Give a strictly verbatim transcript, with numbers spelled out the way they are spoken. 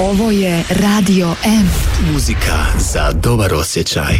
Ovo je Radio M. Muzika za dobar osjećaj.